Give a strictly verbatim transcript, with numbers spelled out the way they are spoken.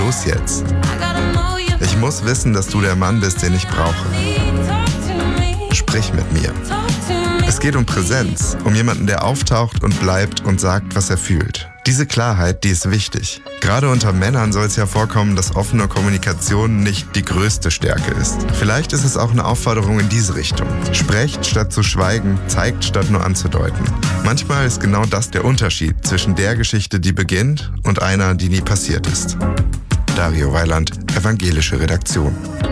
Los jetzt. Ich muss wissen, dass du der Mann bist, den ich brauche. Sprich mit mir. Es geht um Präsenz, um jemanden, der auftaucht und bleibt und sagt, was er fühlt. Diese Klarheit, die ist wichtig. Gerade unter Männern soll es ja vorkommen, dass offene Kommunikation nicht die größte Stärke ist. Vielleicht ist es auch eine Aufforderung in diese Richtung. Sprecht statt zu schweigen, zeigt statt nur anzudeuten. Manchmal ist genau das der Unterschied zwischen der Geschichte, die beginnt, und einer, die nie passiert ist. Dario Weiland, Evangelische Redaktion.